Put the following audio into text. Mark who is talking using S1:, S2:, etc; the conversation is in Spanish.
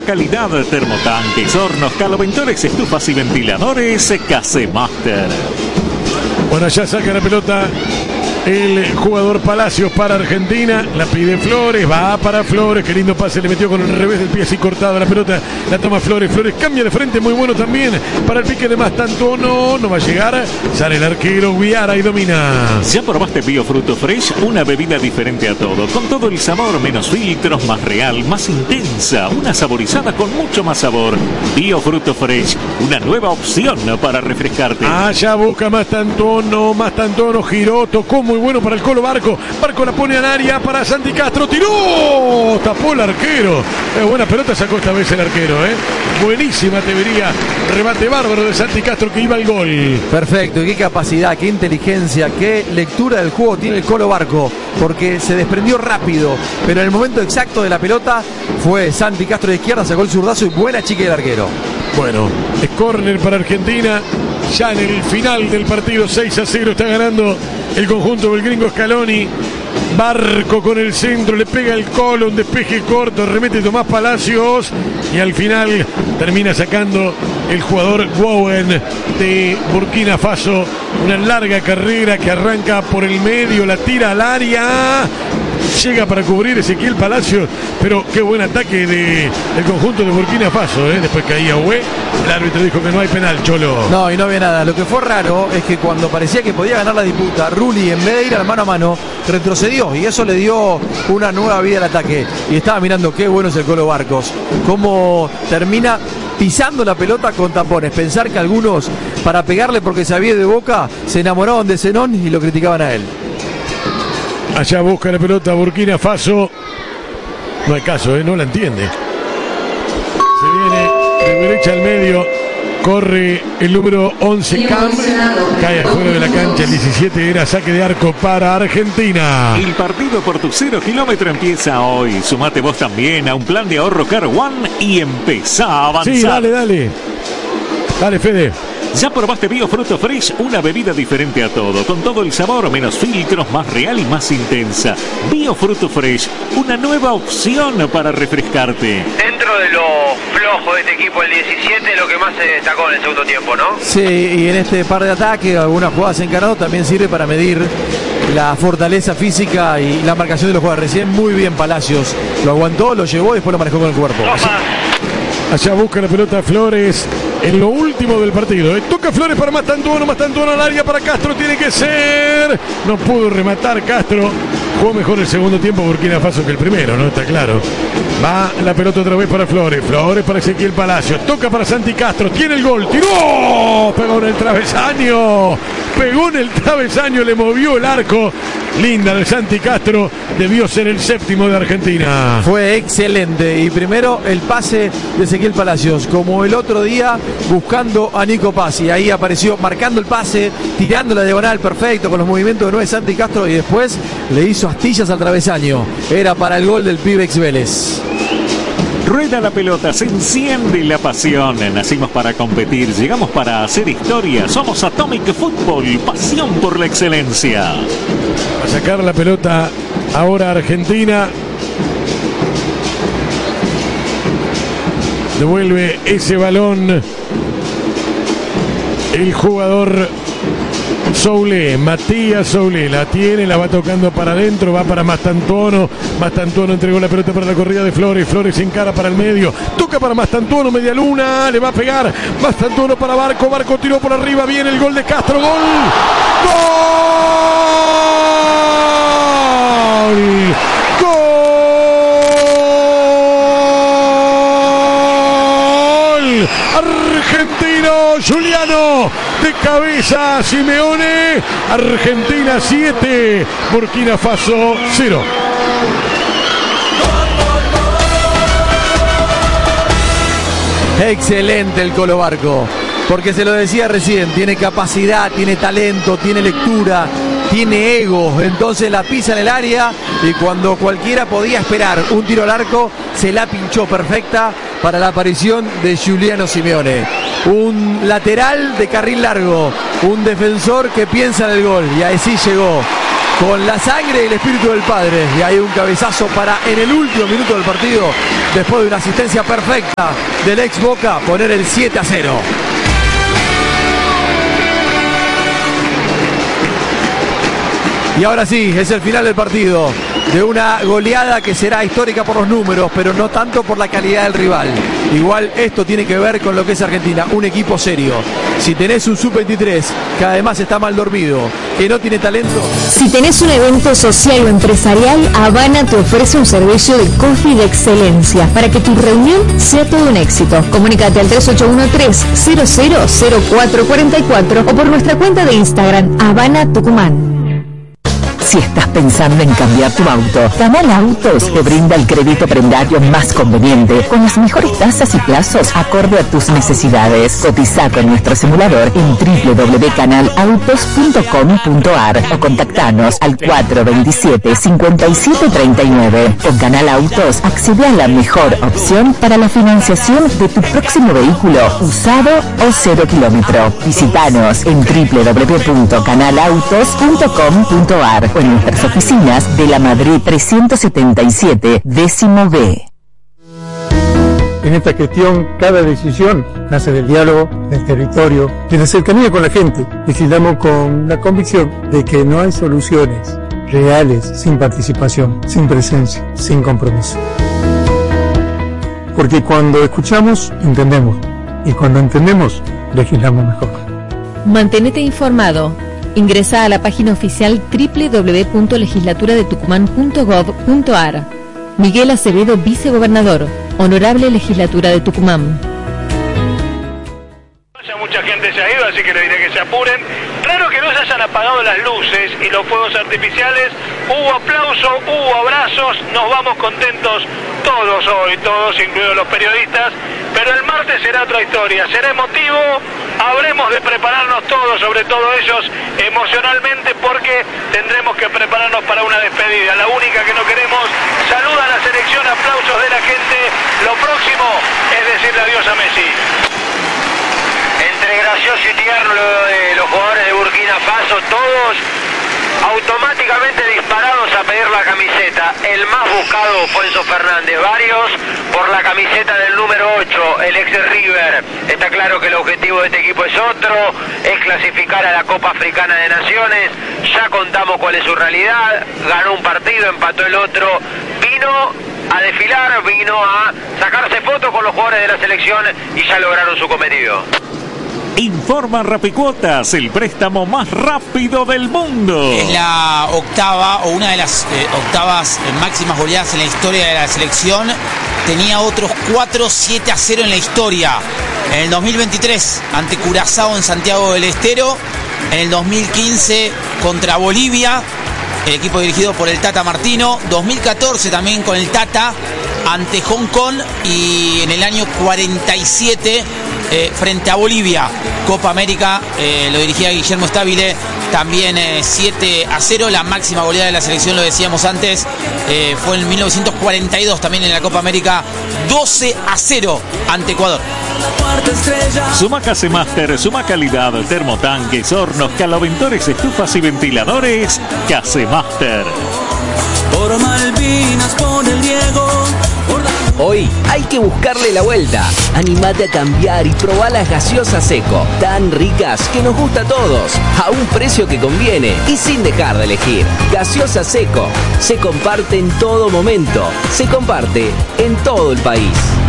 S1: Calidad, termotanques, hornos, caloventores, estufas y ventiladores, Casemaster.
S2: Bueno, ya saca la pelota el jugador Palacios para Argentina. La pide Flores, va para Flores. Qué lindo pase, le metió con el revés del pie así cortado la pelota. La toma Flores, Flores cambia de frente, muy bueno también. Para el pique de Mastantuono, no va a llegar. Sale el arquero Guiara y domina.
S1: ¿Ya probaste Biofruto Fresh? Una bebida diferente a todo, con todo el sabor, menos filtros, más real, más intensa. Una saborizada con mucho más sabor. Biofruto Fresh, una nueva opción para refrescarte.
S2: Allá busca Mastantuono, giró, tocó muy bueno para el Colo Barco. Barco la pone al área para Santi Castro. Tiró, tapó el arquero. Buena pelota sacó esta vez el arquero. Buenísima te vería. Remate bárbaro de Santi Castro que iba al gol.
S3: Perfecto, y qué capacidad, qué inteligencia, qué lectura del juego tiene el Colo Barco. Porque se desprendió rápido, pero en el momento exacto de la pelota fue Santi Castro de izquierda, sacó el zurdazo y buena chica del arquero.
S2: Bueno, es córner para Argentina. Ya en el final del partido, 6-0 está ganando el conjunto del gringo Scaloni. Barco con el centro, le pega el Colo, un despeje corto, remete Tomás Palacios y al final termina sacando el jugador Bowen de Burkina Faso. Una larga carrera que arranca por el medio, la tira al área. Llega para cubrir Ezequiel Palacios, pero qué buen ataque del conjunto de Burkina Faso. Después caía Hue, el árbitro dijo que no hay penal, Cholo.
S3: No, y no había nada. Lo que fue raro es que cuando parecía que podía ganar la disputa, Rulli, en vez de ir al mano a mano, retrocedió y eso le dio una nueva vida al ataque. Y estaba mirando qué bueno es el Colo Barcos, cómo termina pisando la pelota con tapones. Pensar que algunos, para pegarle porque sabía de Boca, se enamoraban de Zenón y lo criticaban a él.
S2: Allá busca la pelota Burkina Faso. No hay caso, no la entiende. Se viene de derecha al medio. Corre el número 11 Cam. Cae afuera de la cancha. El 17 era saque de arco para Argentina.
S1: El partido por tu 0 kilómetro empieza hoy. Sumate vos también a un plan de ahorro Car One y empezá a avanzar.
S2: Sí, dale. Dale, Fede.
S1: ¿Ya probaste Biofruto Fresh? Una bebida diferente a todo, con todo el sabor, menos filtros, más real y más intensa. Biofruto Fresh, una nueva opción para refrescarte.
S4: Dentro de lo flojo de este equipo, el 17, lo que más se destacó en el segundo tiempo, ¿no?
S3: Sí, y en este par de ataques, algunas jugadas encarnadas también sirve para medir la fortaleza física y la marcación de los jugadores. Recién muy bien Palacios, lo aguantó, lo llevó y después lo manejó con el cuerpo.
S2: Allá busca la pelota Flores en lo último del partido. Toca Flores para Mastantuono al área para Castro, tiene que ser. No pudo rematar Castro. Jugó mejor el segundo tiempo Burkina Faso que el primero, ¿no? Está claro. Va la pelota otra vez para Flores. Flores para Ezequiel Palacios. Toca para Santi Castro. Tiene el gol. ¡Tiró! Pegó en el travesaño. Le movió el arco. Linda de Santi Castro. Debió ser el séptimo de Argentina.
S3: Fue excelente. Y primero el pase de Ezequiel Palacios. Como el otro día buscando a Nico Paz. Y ahí apareció marcando el pase. Tirando la diagonal perfecto con los movimientos de nueve Santi Castro. Y después le hizo astillas al travesaño. Era para el gol del Pibex Vélez.
S1: Rueda la pelota, se enciende la pasión. Nacimos para competir, llegamos para hacer historia. Somos Atomic Football, pasión por la excelencia.
S2: A sacar la pelota ahora Argentina. Devuelve ese balón el jugador Soule, Matías Soule, la tiene, la va tocando para adentro, va para Mastantuono. Mastantuono entregó la pelota para la corrida de Flores. Flores encara para el medio, toca para Mastantuono, media luna, le va a pegar. Mastantuono para Barco, Barco tiró por arriba, viene el gol de Castro, gol. ¡Gol! Argentino, Giuliano, de cabeza Simeone. Argentina 7, Burkina Faso 0.
S3: Excelente el Colo Barco, porque se lo decía recién, tiene capacidad, tiene talento, tiene lectura, tiene ego, entonces la pisa en el área y cuando cualquiera podía esperar un tiro al arco, se la pinchó perfecta para la aparición de Giuliano Simeone. Un lateral de carril largo, un defensor que piensa en el gol y así llegó con la sangre y el espíritu del padre. Y hay un cabezazo para, en el último minuto del partido, después de una asistencia perfecta del ex Boca, poner el 7-0. Y ahora sí, es el final del partido, de una goleada que será histórica por los números, pero no tanto por la calidad del rival. Igual esto tiene que ver con lo que es Argentina, un equipo serio. Si tenés un sub-23 que además está mal dormido, que no tiene talento...
S5: Si tenés un evento social o empresarial, Habana te ofrece un servicio de coffee de excelencia para que tu reunión sea todo un éxito. Comunícate al 3813-000444 o por nuestra cuenta de Instagram, Habana Tucumán.
S6: Si estás pensando en cambiar tu auto, Canal Autos te brinda el crédito prendario más conveniente, con las mejores tasas y plazos acorde a tus necesidades. Cotiza con nuestro simulador en www.canalautos.com.ar o contactanos al 427-5739. Con Canal Autos accede a la mejor opción para la financiación de tu próximo vehículo, usado o 0 kilómetro. Visítanos en www.canalautos.com.ar o en nuestras oficinas de la Madrid 377, décimo B.
S7: En esta gestión, cada decisión nace del diálogo, del territorio, de la cercanía con la gente. Legislamos con la convicción de que no hay soluciones reales sin participación, sin presencia, sin compromiso. Porque cuando escuchamos, entendemos. Y cuando entendemos, legislamos mejor.
S5: Mantenete informado. Ingresa a la página oficial www.legislaturadetucumán.gov.ar. Miguel Acevedo, vicegobernador, Honorable Legislatura de Tucumán.
S8: Mucha gente se ha ido, así que le diré que se apuren. Raro que no se hayan apagado las luces y los fuegos artificiales. Hubo aplauso, hubo abrazos, nos vamos contentos todos hoy, todos, incluidos los periodistas. Pero el martes será otra historia, será emotivo, habremos de prepararnos todos, sobre todo ellos, emocionalmente, porque tendremos que prepararnos para una despedida. La única que no queremos. Saluda a la selección, aplausos de la gente. Lo próximo es decirle adiós a Messi.
S4: Entre gracioso y tierno de los jugadores de Burkina Faso, todos automáticamente disparados a pedir la camiseta. El más buscado fue Enzo Fernández, varios por la camiseta del número 8, el ex River. Está claro que el objetivo de este equipo es otro, es clasificar a la Copa Africana de Naciones. Ya contamos cuál es su realidad, ganó un partido, empató el otro, vino a desfilar, vino a sacarse fotos con los jugadores de la selección y ya lograron su cometido.
S1: Informa Rapicuotas, el préstamo más rápido del mundo.
S9: Es la octava o una de las octavas máximas goleadas en la historia de la selección. Tenía otros 4-7-0 en la historia. En el 2023 ante Curazao en Santiago del Estero. En el 2015 contra Bolivia, el equipo dirigido por el Tata Martino. 2014 también con el Tata ante Hong Kong. Y en el año 47 frente a Bolivia, Copa América, lo dirigía Guillermo Stabile, también 7-0, la máxima goleada de la selección, lo decíamos antes, fue en 1942, también en la Copa América, 12-0 ante Ecuador.
S1: Suma Casemaster, suma calidad, termotanques, hornos, caloventores, estufas y ventiladores. Casemaster.
S10: Por Malvinas, por el Diego.
S11: Hoy hay que buscarle la vuelta. Animate a cambiar y probá las gaseosas Seco, tan ricas que nos gusta a todos, a un precio que conviene y sin dejar de elegir. Gaseosa Seco, se comparte en todo momento, se comparte en todo el país.